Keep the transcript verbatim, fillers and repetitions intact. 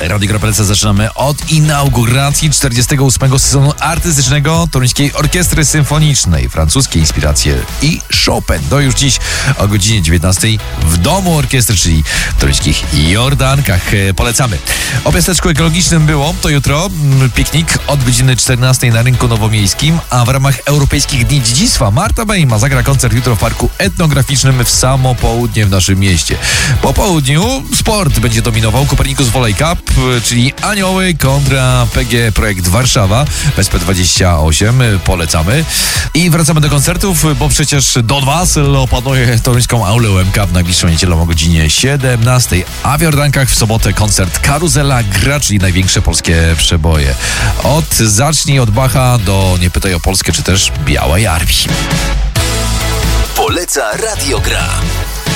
Radio Kropelce zaczynamy od inauguracji czterdziestego ósmego sezonu artystycznego Toruńskiej Orkiestry Symfonicznej. Francuskie inspiracje i Chopin. To już dziś o godzinie dziewiętnastej w Domu Orkiestry, czyli w toruńskich Jordankach. Polecamy. O piasteczku ekologicznym było to jutro piknik od godziny czternastej na Rynku Nowomiejskim, a w ramach Europejskich Dni Dziedzictwa Marta Bejma zagra koncert jutro w Parku Etnograficznym w samo południe w naszym mieście. Po południu sport będzie dominował. Copernicus Volley Cup, czyli Anioły kontra P G Projekt Warszawa w S P dwadzieścia osiem. Polecamy. I wracamy do koncertów, bo przecież Don Wasyl opanuje toruńską aulę U M K w najbliższą niedzielę o godzinie siedemnastej, a w Jordankach w sobotę koncert Karuzela Gra, czyli największe polskie przeboje. Od Zacznij od Bacha do Nie pytaj o Polskę, czy też Białej Armii. Poleca Radio Gra.